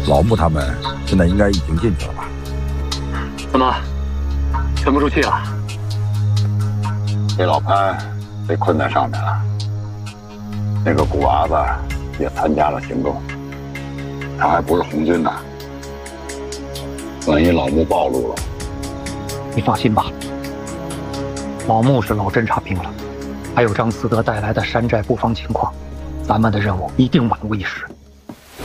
老穆他们现在应该已经进去了吧？ 怎么，沉不住气了？ 这老潘被困在上面了，那个古娃子也参加了行动，他还不是红军呢。万一老穆暴露了， 你放心吧，老穆是老侦察兵了，还有张思德带来的山寨布防情况，咱们的任务一定万无一失。